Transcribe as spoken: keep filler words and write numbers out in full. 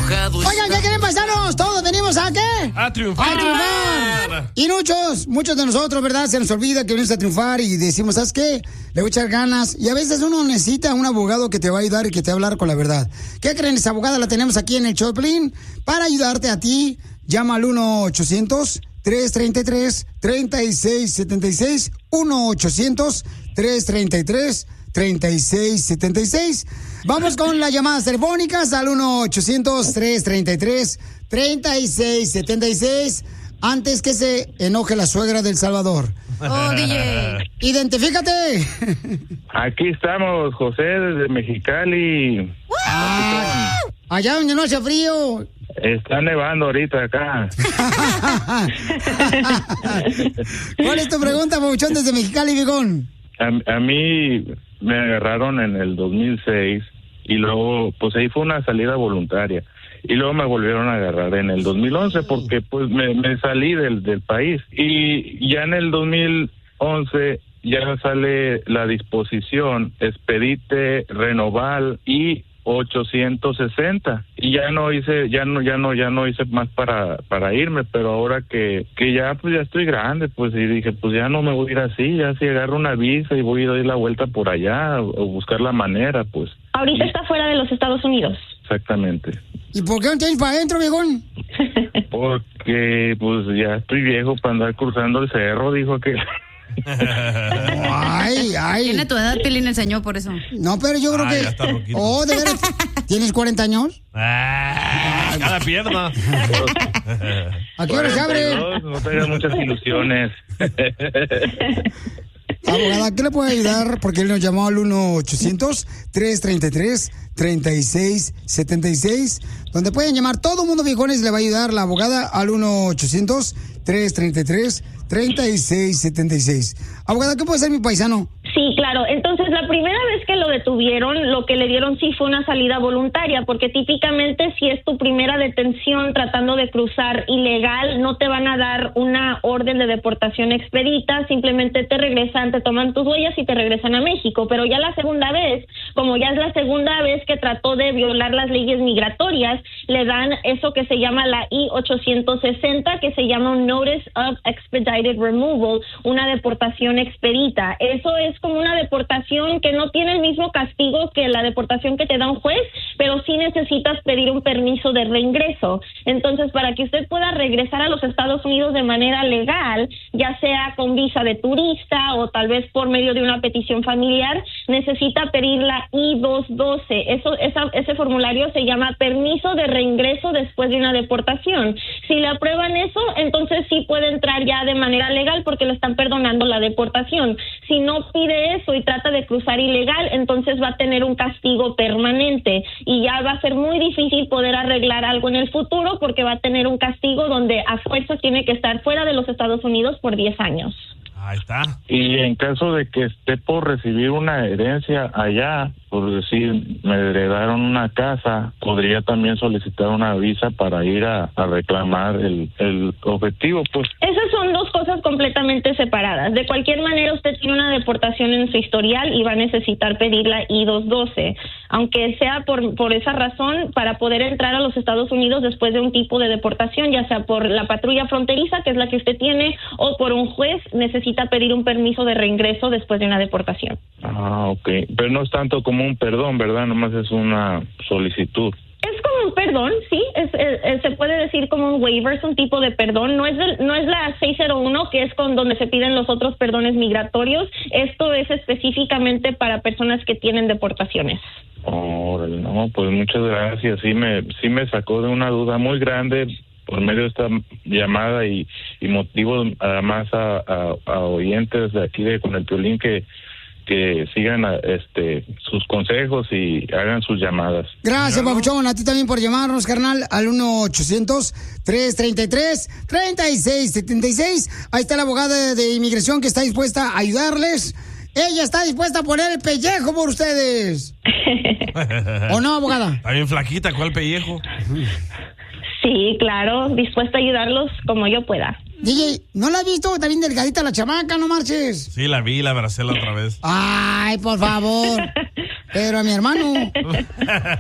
mojado. Oigan, ¿qué quieren, paisanos? Todos venimos a ¿qué? A triunfar. A triunfar. Y muchos, muchos de nosotros, ¿verdad? Se nos olvida que venimos a triunfar y decimos, ¿sabes qué? Le voy a echar ganas. Y a veces uno necesita un abogado que te va a ayudar y que te va a hablar con la verdad. ¿Qué creen? Esa abogada la tenemos aquí en el Choplin para ayudarte a ti. Llama al uno ochocientos, tres treinta y tres, treinta y seis setenta y seis. uno ochocientos, tres treinta y tres, treinta y seis setenta y seis. Vamos con las llamadas telefónicas al uno ochocientos, tres treinta y tres, treinta y seis setenta y seis. Antes que se enoje la suegra del Salvador. Oh, D J. Identifícate. Aquí estamos, José, desde Mexicali. Ah, allá donde no hace frío. Está nevando ahorita acá. ¿Cuál es tu pregunta, Pabuchón, desde Mexicali, Vigón? A, a mí me agarraron en el dos mil seis y luego, pues ahí fue una salida voluntaria. Y luego me volvieron a agarrar en el dos mil once porque pues me, me salí del, del país. Y ya en el dos mil once ya sale la disposición expedite, renoval y ochocientos sesenta y ya no hice ya no ya no ya no hice más para para irme, pero ahora que que ya pues ya estoy grande, pues y dije, pues ya no me voy a ir así, ya si agarro una visa y voy a dar la vuelta por allá o, o buscar la manera, pues. Ahorita está fuera de los Estados Unidos. Exactamente. ¿Y por qué no te ir para adentro, viejón? Porque pues ya estoy viejo para andar cruzando el cerro, dijo que. Ay, ay. Tiene tu edad, Piolín enseñó por eso. No, pero yo creo Ah, que... ya está roquito. Oh, ¿de veras? ¿Tienes cuarenta años? Ah, cada pierna. ¿A qué hora se abre? No tengas muchas ilusiones. Abogada, ¿qué le puede ayudar? Porque él nos llamó al uno ochocientos, tres treinta y tres, treinta y seis setenta y seis, donde pueden llamar todo el mundo, viejones, le va a ayudar la abogada al uno ochocientos, tres treinta y tres, treinta y seis setenta y seis. Abogada, ¿qué puede hacer mi paisano? Sí, claro. Entonces, la primera vez que lo detuvieron, lo que le dieron sí fue una salida voluntaria, porque típicamente si es tu primera detención tratando de cruzar ilegal, no te van a dar una orden de deportación expedita, simplemente te regresan, te toman tus huellas y te regresan a México. Pero ya la segunda vez, como ya es la segunda vez que trató de violar las leyes migratorias, le dan eso que se llama la I ochocientos sesenta, que se llama un Notice of Expedited Removal, una deportación expedita. Eso es como una deportación que no tiene el mismo castigo que la deportación que te da un juez, pero sí necesitas pedir un permiso de reingreso. Entonces, para que usted pueda regresar a los Estados Unidos de manera legal, ya sea con visa de turista o tal vez por medio de una petición familiar, necesita pedir la I doscientos doce. Eso, esa, ese formulario se llama permiso de reingreso después de una deportación. Si le aprueban eso, entonces sí puede entrar ya de manera legal porque le están perdonando la deportación. Si no pide eso y trata de cruzar ilegal, entonces va a tener un castigo permanente y ya va a ser muy difícil poder arreglar algo en el futuro porque va a tener un castigo donde a fuerza tiene que estar fuera de los Estados Unidos por diez años. Ahí está. Y en caso de que esté por recibir una herencia allá, por decir, me heredaron una casa, podría también solicitar una visa para ir a, a reclamar el, el objetivo, pues. Esas son dos cosas completamente separadas. De cualquier manera, usted tiene una deportación en su historial y va a necesitar pedir la I doscientos doce. Aunque sea por, por esa razón, para poder entrar a los Estados Unidos después de un tipo de deportación, ya sea por la patrulla fronteriza, que es la que usted tiene, o por un juez, necesita pedir un permiso de reingreso después de una deportación. Ah, ok. Pero no es tanto como un perdón, ¿verdad? Nomás es una solicitud. Es como un perdón, sí, es, es, es, se puede decir como un waiver, es un tipo de perdón, no es del, no es la seiscientos uno que es con donde se piden los otros perdones migratorios, esto es específicamente para personas que tienen deportaciones. Órale, no, pues muchas gracias, sí me, sí me sacó de una duda muy grande por medio de esta llamada y, y motivo además a, a, a oyentes de aquí de Con el Piolín que que sigan a, este sus consejos y hagan sus llamadas. Gracias, Papuchón, a ti también por llamarnos, carnal, al uno ochocientos, tres treinta y tres, treinta y seis setenta y seis. Ahí está la abogada de inmigración que está dispuesta a ayudarles. Ella está dispuesta a poner el pellejo por ustedes. ¿O no, abogada? Está bien flaquita, ¿cuál pellejo? Sí, claro, dispuesta a ayudarlos como yo pueda. D J, ¿no la has visto? Está bien delgadita la chamaca, no marches. Sí, la vi, la abracé la otra vez. Ay, por favor. Pero a mi hermano.